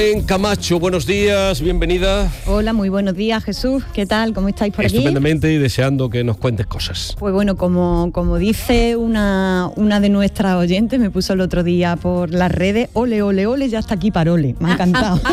En Camacho, buenos días, bienvenida. Hola, muy buenos días, Jesús. ¿Qué tal? ¿Cómo estáis por aquí? Estupendamente y deseando que nos cuentes cosas. Pues bueno, como dice una de nuestras oyentes, me puso el otro día por las redes, ole, ole, ole, ya está aquí Parole. Me ha encantado.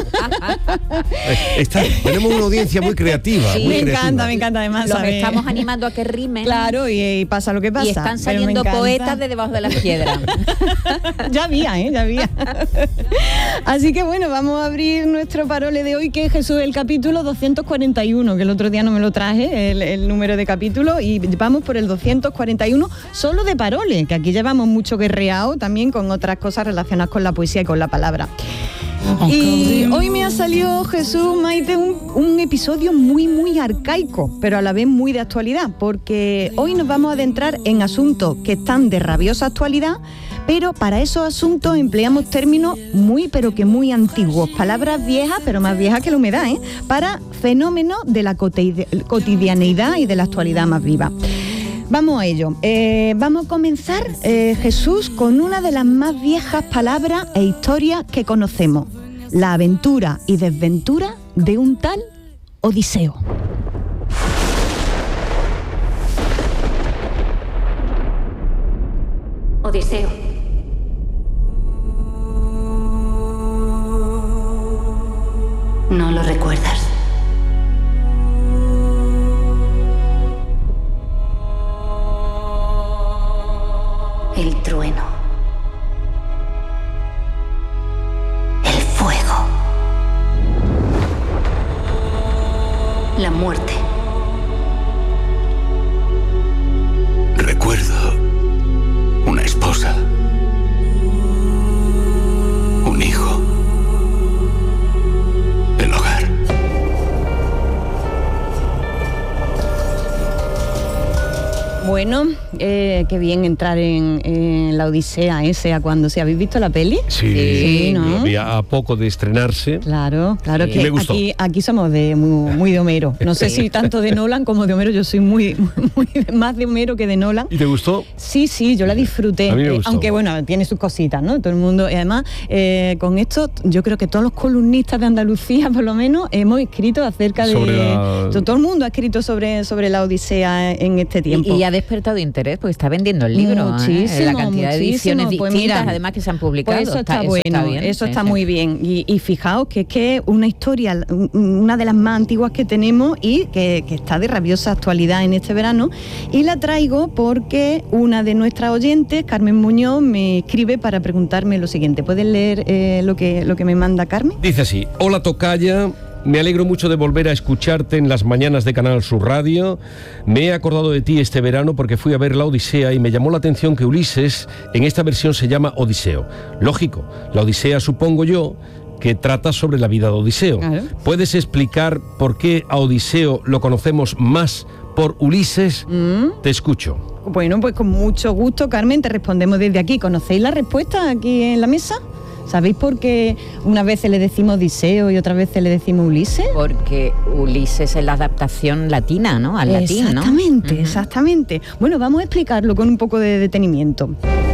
Tenemos una audiencia muy creativa. Sí, muy me creativa. encanta además. Los ¿sabes? estamos animando a que rimen. Claro, y pasa lo que pasa. Y están saliendo poetas de debajo de las piedras. Ya había. Así que bueno, vamos a abrir nuestro Parole de hoy, que es Jesús, el capítulo 241, que el otro día no me lo traje, el número de capítulo, y vamos por el 241 solo de Parole, que aquí llevamos mucho guerreado también con otras cosas relacionadas con la poesía y con la palabra. Y hoy me ha salido, Jesús, Maite, un episodio muy arcaico, pero a la vez muy de actualidad, porque hoy nos vamos a adentrar en asuntos que están de rabiosa actualidad, pero para esos asuntos empleamos términos muy antiguos, palabras viejas, pero más viejas que la humedad, para fenómenos de la cotidianeidad y de la actualidad más viva. Vamos a ello. Vamos a comenzar, Jesús, con una de las más viejas palabras e historias que conocemos: la aventura y desventura de un tal Odiseo. Odiseo. ¿No lo recuerdas? El trueno. El fuego. La muerte. Recuerdo una esposa, un hijo, el hogar. Bueno, qué bien entrar en la Odisea esa cuando se habéis visto la peli. Sí, ¿no? Había a poco de estrenarse. Claro, Sí. que Me gustó. aquí somos muy de Homero. No sé si tanto de Nolan como de Homero. Yo soy muy más de Homero que de Nolan. ¿Y te gustó? Sí, yo la disfruté. A mí me gustó. Aunque bueno, tiene sus cositas, ¿no? Todo el mundo. Y además, con esto, yo creo que todos los columnistas de Andalucía, por lo menos, hemos escrito acerca todo el mundo ha escrito sobre la Odisea en este tiempo. Y ha despertado interés porque está vendiendo el libro. Muchísimo, la cantidad de ediciones pues distintas, mira, además, que se han publicado. Pues eso está bueno, bien, eso sí, está sí. muy bien. Y fijaos que es que una historia, una de las más antiguas que tenemos y que está de rabiosa actualidad en este verano. Y la traigo porque una de nuestras oyentes, Carmen Muñoz, me escribe para preguntarme lo siguiente. ¿Puedes leer lo que me manda Carmen? Dice así: hola tocaya, me alegro mucho de volver a escucharte en las mañanas de Canal Sur Radio. Me he acordado de ti este verano porque fui a ver la Odisea y me llamó la atención que Ulises en esta versión se llama Odiseo. Lógico, la Odisea, supongo yo, que trata sobre la vida de Odiseo. Claro. ¿Puedes explicar por qué a Odiseo lo conocemos más por Ulises? Te escucho. Bueno, pues con mucho gusto, Carmen, te respondemos desde aquí. ¿Conocéis la respuesta aquí en la mesa? ¿Sabéis por qué unas veces le decimos Odiseo y otras veces le decimos Ulises? Porque Ulises es la adaptación latina, ¿no? Al latín, ¿no? Exactamente, exactamente. Bueno, vamos a explicarlo con un poco de detenimiento.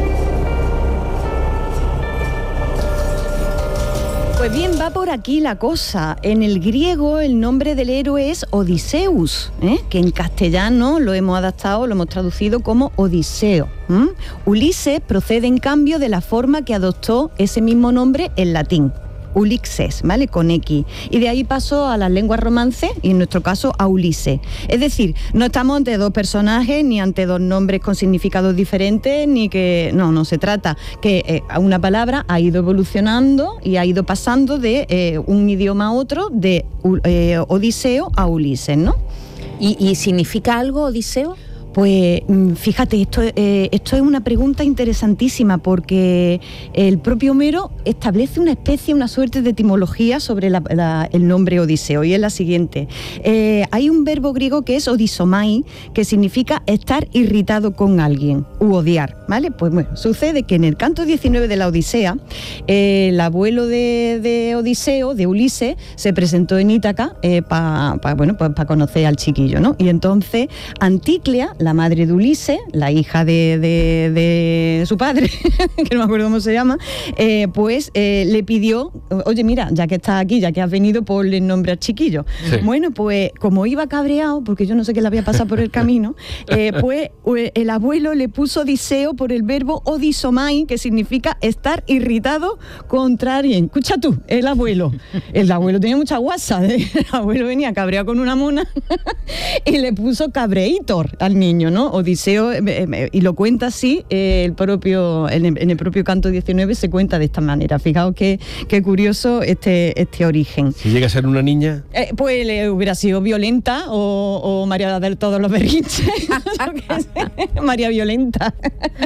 Pues bien, va por aquí la cosa. En el griego el nombre del héroe es Odiseus, que en castellano lo hemos adaptado, lo hemos traducido como Odiseo. Ulises procede en cambio de la forma que adoptó ese mismo nombre en latín. Ulixes, ¿vale? Con X. Y de ahí pasó a las lenguas romances y en nuestro caso a Ulises. Es decir, no estamos ante dos personajes ni ante dos nombres con significados diferentes, ni que... No se trata que una palabra ha ido evolucionando y ha ido pasando de un idioma a otro, de Odiseo a Ulises, ¿no? ¿Y significa algo Odiseo? Pues fíjate, esto es una pregunta interesantísima porque el propio Homero establece una suerte de etimología sobre el nombre Odiseo, y es la siguiente. Hay un verbo griego que es odisomai, que significa estar irritado con alguien u odiar, ¿vale? Pues bueno, sucede que en el canto 19 de la Odisea, el abuelo de Odiseo, de Ulises, se presentó en Ítaca para conocer al chiquillo, ¿no? Y entonces Anticlea, la madre de Ulises, la hija de su padre, que no me acuerdo cómo se llama, pues le pidió, oye, mira, ya que estás aquí, ya que has venido, ponle el nombre al chiquillo. Sí. Bueno, pues como iba cabreado, porque yo no sé qué le había pasado por el camino, pues el abuelo le puso Odiseo por el verbo odisomai, que significa estar irritado contra alguien. Escucha tú, el abuelo tenía mucha guasa, el abuelo venía cabreado con una mona y le puso cabreitor al niño, ¿no? Odiseo, y lo cuenta así, en el propio canto 19 se cuenta de esta manera. Fijaos qué curioso este origen. Si llega a ser una niña... Pues le hubiera sido Violenta o María de todos los berrinches. María Violenta.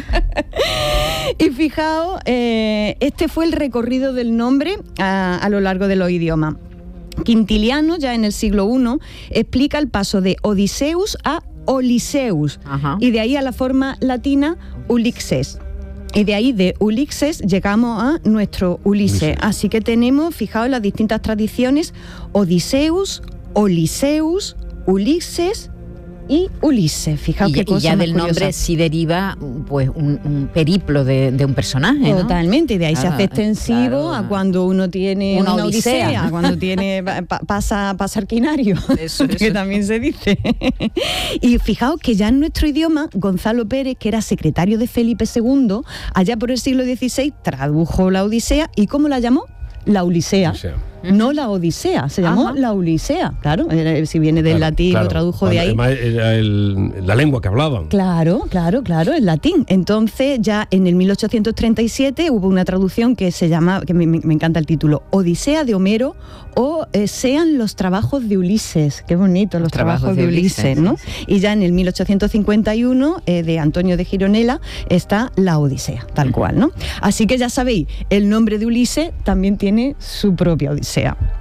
Y fijaos, este fue el recorrido del nombre a lo largo de los idiomas. Quintiliano, ya en el siglo I, explica el paso de Odiseus a Oliseus. Ajá. Y de ahí a la forma latina Ulixes. Y de ahí, de Ulixes, llegamos a nuestro Ulises. Así que tenemos, fijaos, las distintas tradiciones: Odiseus, Oliseus, Ulises y Ulises. Fijaos qué cosa. Y ya más del curiosa. nombre sí deriva pues un periplo de un personaje, ¿no? Totalmente, de ahí se hace extensivo a cuando uno tiene una odisea, cuando tiene pasa arquinario, que también se dice. Y fijaos que ya en nuestro idioma, Gonzalo Pérez, que era secretario de Felipe II, allá por el siglo XVI, tradujo la Odisea. ¿Y cómo la llamó? La Ulisea. No la Odisea, se llamó la Ulisea, claro, si viene del latín, lo tradujo de ahí. Además era la lengua que hablaban. Claro, el latín. Entonces ya en el 1837 hubo una traducción que se llama, que me encanta el título, Odisea de Homero, o sean los trabajos de Ulises. Qué bonito, los trabajos de Ulises, ¿no? Sí. Y ya en el 1851 de Antonio de Gironella está la Odisea, tal cual, ¿no? Así que ya sabéis, el nombre de Ulises también tiene su propia Odisea.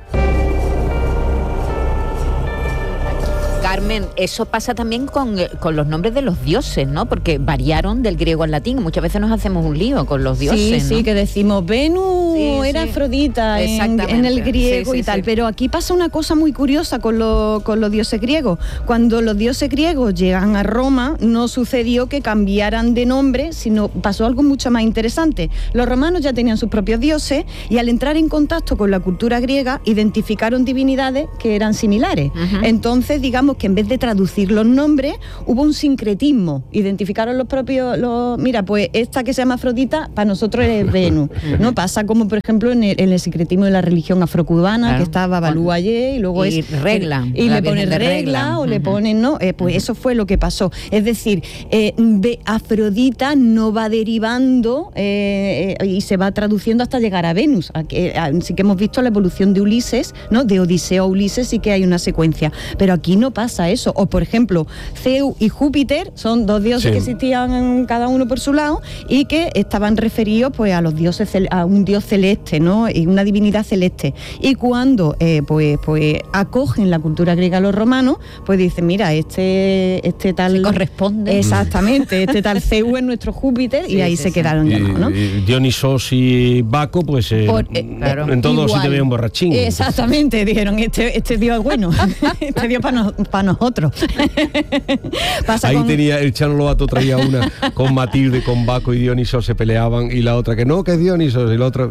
Carmen, eso pasa también con los nombres de los dioses, ¿no? Porque variaron del griego al latín. Muchas veces nos hacemos un lío con los dioses, sí, ¿no? Sí, que decimos Venus era Afrodita en el griego y tal. Pero aquí pasa una cosa muy curiosa con los dioses griegos. Cuando los dioses griegos llegan a Roma, no sucedió que cambiaran de nombre, sino pasó algo mucho más interesante. Los romanos ya tenían sus propios dioses y al entrar en contacto con la cultura griega, identificaron divinidades que eran similares. Uh-huh. Entonces, digamos que en vez de traducir los nombres, hubo un sincretismo. Identificaron los propios... mira, pues esta que se llama Afrodita, para nosotros es Venus, ¿no? Pasa como, por ejemplo, en el sincretismo de la religión afrocubana, claro, que está Babalú ayer, y luego y regla. Y le ponen regla, o le ponen, ¿no? Pues eso fue lo que pasó. Es decir, de Afrodita no va derivando y se va traduciendo hasta llegar a Venus. Así que hemos visto la evolución de Ulises, ¿no? De Odiseo a Ulises sí que hay una secuencia. Pero aquí no pasa eso. O por ejemplo, Zeus y Júpiter son dos dioses que existían cada uno por su lado y que estaban referidos pues a los dioses, a un dios celeste, ¿no? Y una divinidad celeste. Y cuando pues acogen la cultura griega los romanos, pues dicen, mira, este tal se corresponde. Exactamente, este tal Zeus es nuestro Júpiter, y ahí se quedaron llamados, ¿no? Y Dionisos y Baco, pues claro, en todos los sitios había un borrachín. Exactamente, dijeron, este dios es bueno, este dios para nosotros. Ahí tenía, el Chano Lobato traía una con Matilde, con Baco y Dionisos se peleaban, y la otra que no, que es Dionisos, y la otra...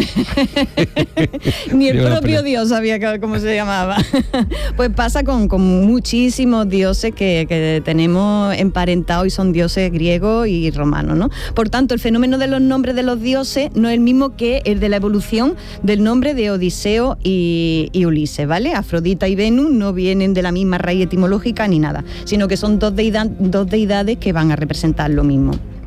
Ni el propio dios sabía cómo se llamaba. Pues pasa con muchísimos dioses que tenemos emparentados y son dioses griegos y romanos, ¿no? Por tanto, el fenómeno de los nombres de los dioses no es el mismo que el de la evolución del nombre de Odiseo y Ulises, ¿vale? Afrodita y Venus no vienen de la misma raíz etimológica ni nada, sino que son dos deidades que van a representar lo mismo.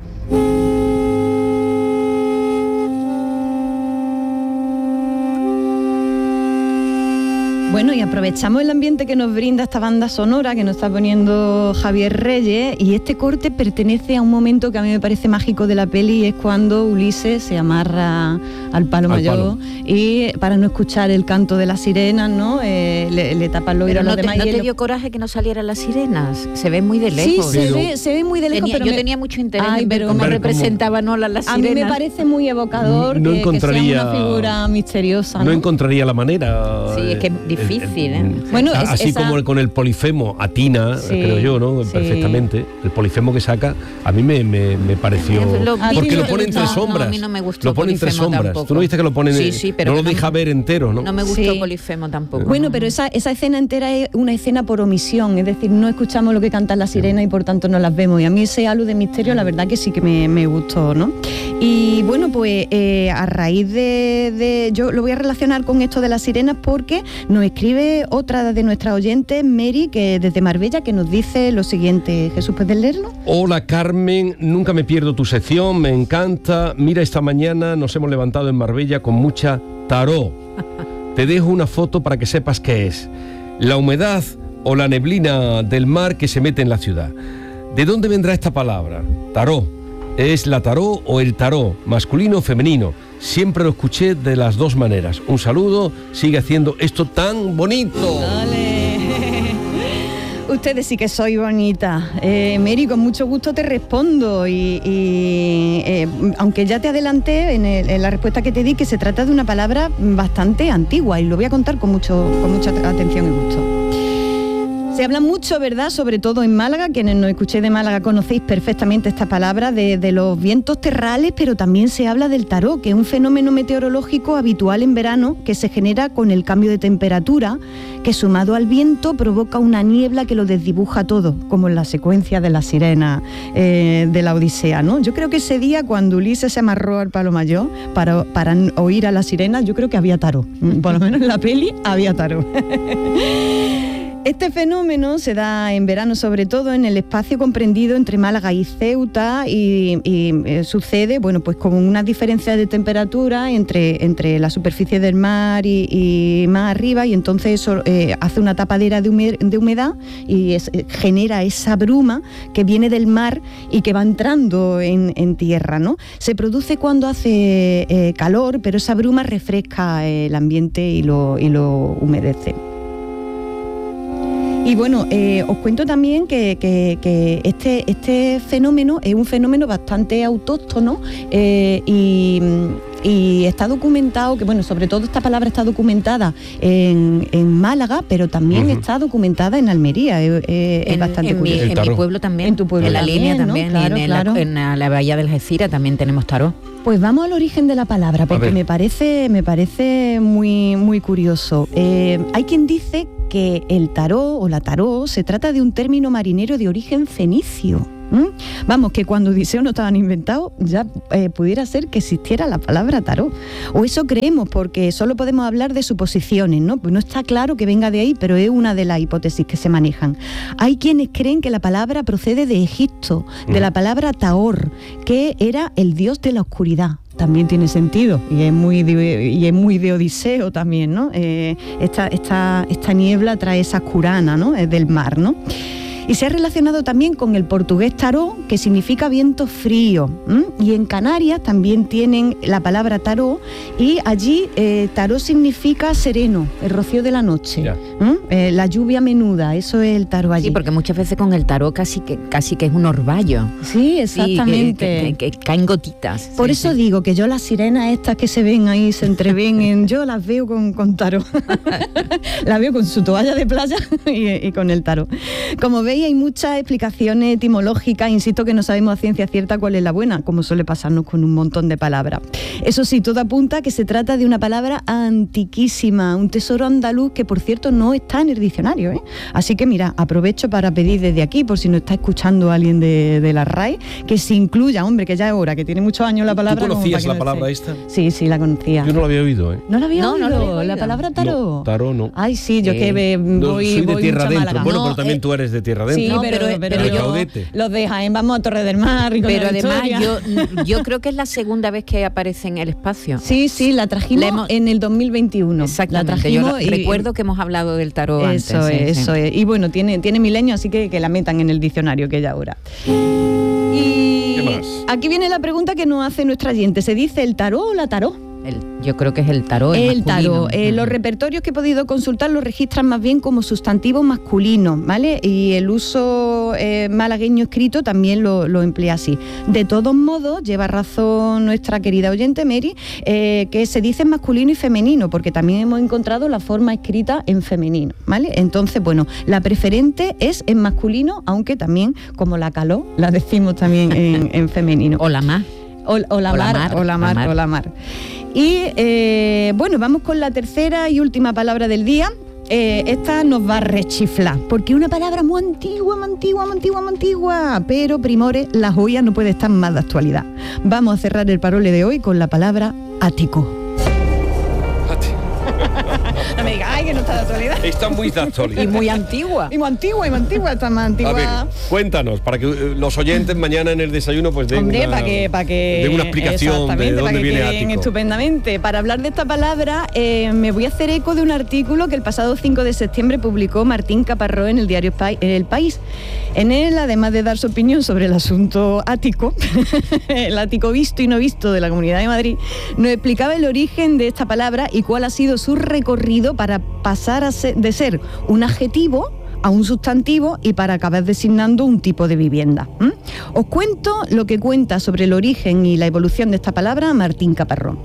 Bueno, y aprovechamos el ambiente que nos brinda esta banda sonora que nos está poniendo Javier Reyes, y este corte pertenece a un momento que a mí me parece mágico de la peli, y es cuando Ulises se amarra al palo mayor y para no escuchar el canto de las sirenas, ¿no? Le tapan los oídos a los demás. ¿No te dio coraje que no salieran las sirenas? Se ve muy de lejos. Sí, se ve muy de lejos. Yo tenía mucho interés en ver cómo representaban las sirenas. A mí me parece muy evocador que sea una figura misteriosa, ¿no? No encontraría la manera. Sí, es que es difícil. difícil, ¿eh? Bueno, así como con el polifemo atina, Sí, creo yo, ¿no? sí. Perfectamente. El polifemo que saca, a mí me pareció... Porque lo pone entre sombras. No, a mí no me gustó Lo pone entre polifemo sombras. tampoco. Tú no viste que lo pone... Sí, pero no lo que deja ver entero, ¿no? No me gustó Sí. polifemo tampoco. Bueno, pero esa escena entera es una escena por omisión, es decir, no escuchamos lo que cantan las sirenas y por tanto no las vemos. Y a mí ese halo de misterio, la verdad que sí que me gustó, ¿no? Y bueno, pues a raíz de... Yo lo voy a relacionar con esto de las sirenas porque nos escribe otra de nuestras oyentes, Mary, que desde Marbella, que nos dice lo siguiente. Jesús, ¿puedes leerlo? Hola Carmen, nunca me pierdo tu sección, me encanta. Mira, esta mañana nos hemos levantado en Marbella con mucha tarot. Te dejo una foto para que sepas qué es. La humedad o la neblina del mar que se mete en la ciudad. ¿De dónde vendrá esta palabra? Tarot. ¿Es la tarot o el tarot? ¿Masculino o femenino? Siempre lo escuché de las dos maneras. Un saludo, sigue haciendo esto tan bonito. Vale. Ustedes sí que soy bonita. Mary, con mucho gusto te respondo y aunque ya te adelanté en la respuesta que te di que se trata de una palabra bastante antigua y lo voy a contar con mucha atención y gusto. Se habla mucho, ¿verdad?, sobre todo en Málaga, quienes nos escuchéis de Málaga conocéis perfectamente esta palabra, de los vientos terrales, pero también se habla del tarot, que es un fenómeno meteorológico habitual en verano que se genera con el cambio de temperatura, que sumado al viento provoca una niebla que lo desdibuja todo, como en la secuencia de la sirena de la Odisea, ¿no? Yo creo que ese día, cuando Ulises se amarró al palo mayor para oír a la sirena, yo creo que había tarot, por lo menos en la peli había tarot. Este fenómeno se da en verano, sobre todo en el espacio comprendido entre Málaga y Ceuta y sucede, bueno, pues con una diferencia de temperatura entre la superficie del mar y más arriba, y entonces eso hace una tapadera de humedad y genera esa bruma que viene del mar y que va entrando en tierra, ¿no? Se produce cuando hace calor, pero esa bruma refresca el ambiente y lo humedece. Y bueno, os cuento también que este fenómeno es un fenómeno bastante autóctono y está documentado, que bueno, sobre todo esta palabra está documentada en Málaga, pero también está documentada en Almería. Es bastante curioso. En mi pueblo también. En tu pueblo en la también, línea ¿no? también. Claro, y claro. en la bahía de Algeciras también tenemos tarot. Pues vamos al origen de la palabra, porque me parece muy, muy curioso. Hay quien dice que el tarot o la tarot se trata de un término marinero de origen fenicio. Vamos, que cuando Odiseo no estaban inventados ya pudiera ser que existiera la palabra tarot. O eso creemos, porque solo podemos hablar de suposiciones, ¿no? Pues no está claro que venga de ahí, pero es una de las hipótesis que se manejan. Hay quienes creen que la palabra procede de Egipto, de la palabra Taor, que era el dios de la oscuridad. También tiene sentido y es muy de Odiseo también, ¿no? Esta niebla trae esa curana, ¿no? Del mar, ¿no? Y se ha relacionado también con el portugués tarot, que significa viento frío. Y en Canarias también tienen la palabra tarot, y allí tarot significa sereno, el rocío de la noche, la lluvia menuda, eso es el tarot allí. Sí, porque muchas veces con el tarot casi que es un orvallo. Sí, exactamente. Sí, que caen gotitas. Por eso digo que yo las sirenas estas que se ven ahí, se entreven, yo las veo con tarot. Las veo con su toalla de playa y con el tarot. Como veis, hay muchas explicaciones etimológicas, insisto que no sabemos a ciencia cierta cuál es la buena, como suele pasarnos con un montón de palabras. Eso sí, todo apunta a que se trata de una palabra antiquísima, un tesoro andaluz que, por cierto, no está en el diccionario, ¿eh? Así que mira, aprovecho para pedir desde aquí, por si nos está escuchando alguien de la RAE, que se incluya, hombre, que ya es hora, que tiene muchos años la palabra. ¿Tú conocías la palabra esta? Sí, la conocía. Yo no la había oído, ¿eh? ¿No la había oído? No la había oído. ¿La palabra tarot? No, tarot no. Ay, sí, yo que voy soy de tierra mucho a adentro. Málaga. Bueno, No, pero también tú eres de tierra adentro. Sí, No, pero de yo, Caudete. los de Jaén vamos a Torre del Mar y con Pero la además Victoria. yo creo que es la segunda vez que aparece en el espacio. Sí, la trajimos en el 2021. Exactamente. La trajimos Yo recuerdo que hemos hablado del tarot antes. Eso es. Y bueno, tiene milenio, así que la metan en el diccionario, que ya ahora. Y ¿Qué más? aquí viene la pregunta que nos hace nuestra oyente. ¿Se dice el tarot o la tarot? Yo creo que es el tarot. El masculino. tarot. Los repertorios que he podido consultar los registran más bien como sustantivo masculino, ¿vale? Y el uso dialecto malagueño escrito también lo emplea así. De todos modos, lleva razón nuestra querida oyente Mary, que se dice en masculino y femenino, porque también hemos encontrado la forma escrita en femenino, ¿vale? Entonces, bueno, la preferente es en masculino, aunque también, como la caló, la decimos también en femenino. O la más. O la mar. Y bueno, vamos con la tercera y última palabra del día. Esta nos va a rechiflar, porque es una palabra muy antigua, pero, primores, la joya no puede estar más de actualidad. Vamos a cerrar el parole de hoy con la palabra ático. No me digas, ay, que no está de actualidad. Está muy de actualidad. Y muy antigua. Y muy antigua, está más antigua. A ver, cuéntanos, para que los oyentes mañana en el desayuno pues den Hombre, una explicación de dónde viene ático. Estupendamente. Para hablar de esta palabra, me voy a hacer eco de un artículo que el pasado 5 de septiembre publicó Martín Caparrós en el diario El País. En él, además de dar su opinión sobre el asunto ático, el ático visto y no visto de la Comunidad de Madrid, nos explicaba el origen de esta palabra y cuál ha sido su recorrido para pasar de ser un adjetivo a un sustantivo y para acabar designando un tipo de vivienda. Os cuento lo que cuenta sobre el origen y la evolución de esta palabra Martín Caparrós.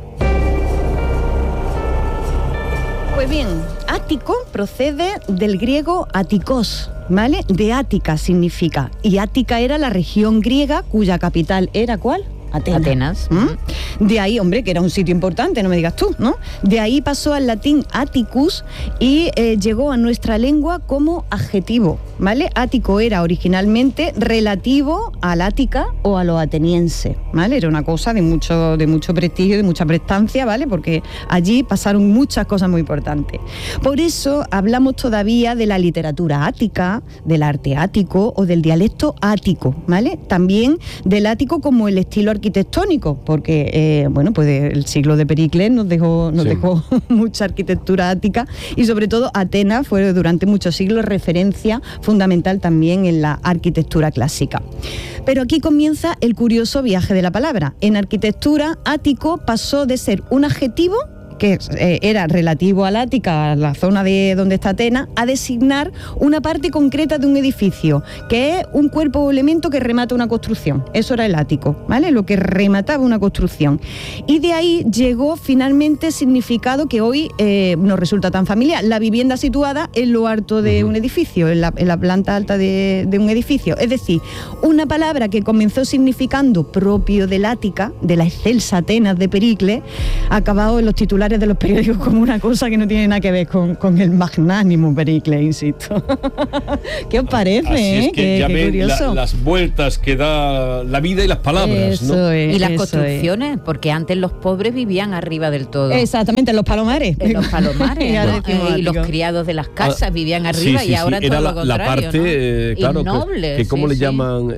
Pues bien, ático procede del griego atikos, ¿vale? De Ática significa, y Ática era la región griega cuya capital era ¿cuál? Atenas. De ahí, hombre, que era un sitio importante, no me digas tú, ¿no? De ahí pasó al latín Atticus y llegó a nuestra lengua como adjetivo, ¿vale? Ático era originalmente relativo al Ática o a los atenienses, ¿vale? Era una cosa de mucho prestigio, de mucha prestancia, ¿vale? Porque allí pasaron muchas cosas muy importantes. Por eso hablamos todavía de la literatura ática, del arte ático o del dialecto ático, ¿vale? También del ático como el estilo arquitectónico, porque bueno, pues el siglo de Pericles nos dejó mucha arquitectura ática y sobre todo Atenas fue durante muchos siglos referencia fundamental también en la arquitectura clásica. Pero aquí comienza el curioso viaje de la palabra. En arquitectura, ático pasó de ser un adjetivo que era relativo al Ática, a la zona de donde está Atenas, a designar una parte concreta de un edificio, que es un cuerpo o elemento que remata una construcción. Eso era el ático, ¿vale? Lo que remataba una construcción. Y de ahí llegó finalmente el significado que hoy nos resulta tan familiar, la vivienda situada en lo alto de un edificio, en la planta alta de un edificio. Es decir, una palabra que comenzó significando propio del Ática, de la excelsa Atenas de Pericles, ha acabado en los titulares de los periódicos como una cosa que no tiene nada que ver con el magnánimo Pericles, insisto. ¿Qué os parece? Así es que ya qué ven curioso. las vueltas que da la vida y las palabras, Eso ¿no? es, y las eso construcciones, porque antes los pobres vivían arriba del todo. Exactamente, en los palomares. En los palomares, Y ahora ¿no? decimos Y los ático. criados de las casas vivían arriba y ahora era todo lo contrario, la parte, ¿no? claro, y nobles, que ¿cómo sí, le sí. llaman?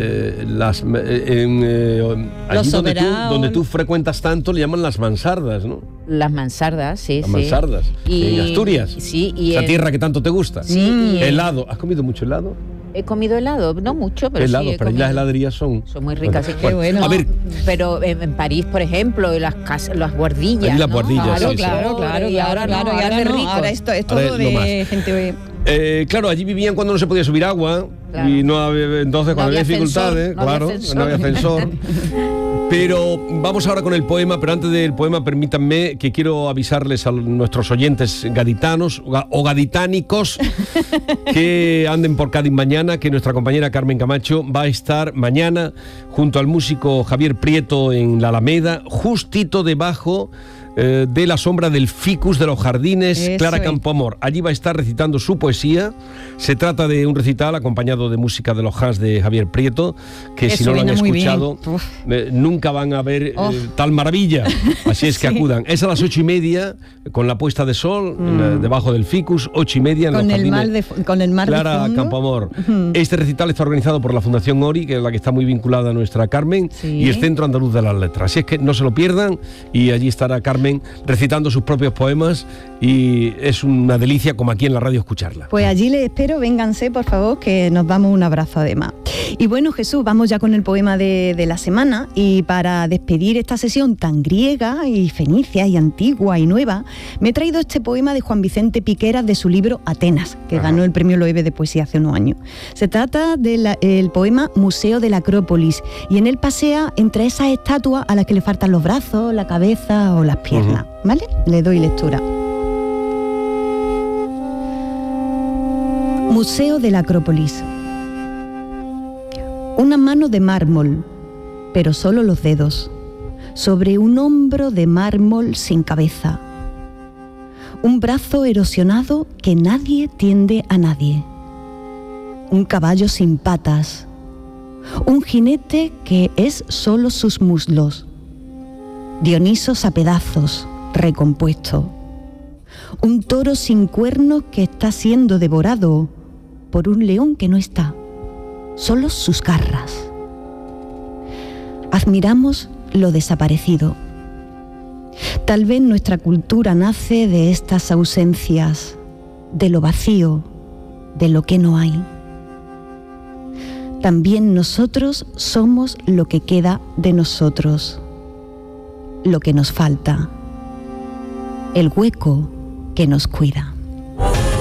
Allí donde tú frecuentas tanto le llaman las mansardas, ¿no? Las mansardas, sí, Las sí. mansardas, Y, en Asturias. Sí, y Esa tierra que tanto te gusta. Sí, y helado. ¿Has comido mucho helado? he comido helado, no mucho, pero helado, sí he pero allí comido. las heladerías son Son muy ricas, sí. Qué bueno. A ver, Pero en París, por ejemplo, en las casas, las guardillas. Allí las ¿no? guardillas, Claro, sí, sí. claro, y ahora no, ahora es de no, ricos. ahora esto es Ahora todo es lo más. de gente. claro, allí vivían cuando no se podía subir agua. Claro. Y no había, entonces cuando había había dificultades, ascensor, claro, no había ascensor. Pero vamos ahora con el poema, pero antes del poema permítanme que quiero avisarles a nuestros oyentes gaditanos o gaditánicos que anden por Cádiz mañana, que nuestra compañera Carmen Camacho va a estar mañana junto al músico Javier Prieto en la Alameda, justito debajo de la sombra del ficus de los jardines. Eso Clara es. Campoamor. Allí va a estar recitando su poesía. Se trata de un recital acompañado de música de los Hans de Javier Prieto, que Eso si no lo han viene muy bien. escuchado nunca van a ver Oh. tal maravilla. Así es que Sí. acudan. Es a las 8:30 con la puesta de sol debajo del ficus, 8:30 en Con los el jardines. con el mar Clara de fondo. Campoamor. Este recital está organizado por la Fundación Ori, que es la que está muy vinculada a nuestra Carmen, Sí. y el Centro Andaluz de las Letras. Así es que no se lo pierdan y allí estará Carmen recitando sus propios poemas y es una delicia como aquí en la radio escucharla. Pues allí les espero, vénganse por favor, que nos damos un abrazo además. Y bueno, Jesús, vamos ya con el poema de la semana, y para despedir esta sesión tan griega y fenicia y antigua y nueva, me he traído este poema de Juan Vicente Piqueras de su libro Atenas, que ganó el premio Loewe de poesía hace unos años. Se trata del poema Museo de la Acrópolis, y en él pasea entre esas estatuas a las que le faltan los brazos, la cabeza o las piernas. ¿Vale? Le doy lectura. Museo de la Acrópolis. Una mano de mármol, pero solo los dedos, sobre un hombro de mármol sin cabeza. Un brazo erosionado que nadie tiende a nadie. Un caballo sin patas. Un jinete que es solo sus muslos. Dionisos a pedazos, recompuesto. Un toro sin cuernos que está siendo devorado por un león que no está. Solo sus garras. Admiramos lo desaparecido. Tal vez nuestra cultura nace de estas ausencias, de lo vacío, de lo que no hay. También nosotros somos lo que queda de nosotros, lo que nos falta, el hueco que nos cuida.